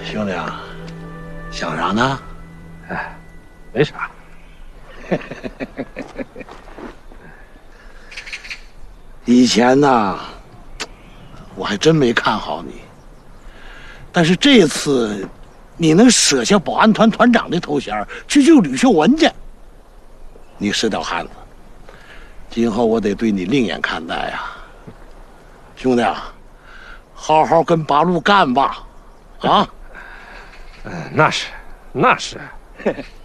兄弟啊，想啥呢？ 哎，没啥。 以前呢，我还真没看好你，但是这次，你能舍下保安团团长的头衔去救吕秀文去，你是条汉子。今后我得对你另眼看待呀，兄弟啊，好好跟八路干吧，啊！ 那是，那是。